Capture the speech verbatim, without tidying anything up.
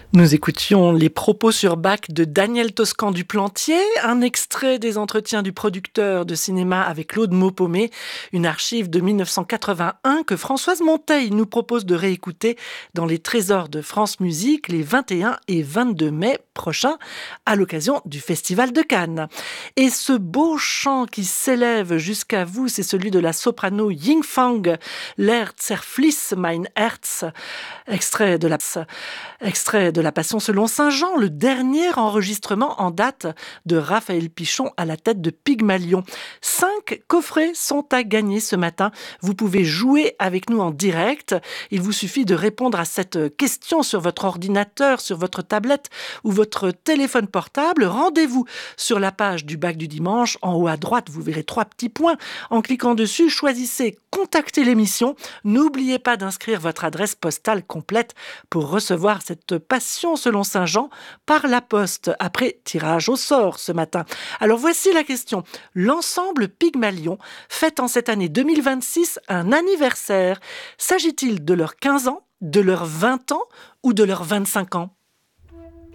Nous écoutions les propos sur Bach de Daniel Toscan du Plantier, un extrait des entretiens du producteur de cinéma avec Claude Maupomé, une archive de mille neuf cent quatre-vingt-un que Françoise Monteil nous propose de réécouter dans les Trésors de France Musique les vingt et un et vingt-deux mai prochains à l'occasion du Festival de Cannes. Et ce beau chant qui s'élève jusqu'à vous, c'est celui de la soprano Yingfang, l'air Zerfließ mein Herz, extrait de la extrait de la Passion selon saint Jean, le dernier enregistrement en date de Raphaël Pichon à la tête de Pygmalion. Cinq coffrets sont à gagner ce matin. Vous pouvez jouer avec nous en direct. Il vous suffit de répondre à cette question sur votre ordinateur, sur votre tablette ou votre téléphone portable. Rendez-vous sur la page du Bac du dimanche. En haut à droite, vous verrez trois petits points. En cliquant dessus, choisissez Contacter l'émission. N'oubliez pas d'inscrire votre adresse postale complète pour recevoir cette Passion selon saint Jean par la poste, après tirage au sort ce matin. Alors voici la question. L'ensemble Pygmalion fête en cette année deux mille vingt-six un anniversaire. S'agit-il de leurs quinze ans, de leurs vingt ans ou de leurs vingt-cinq ans ?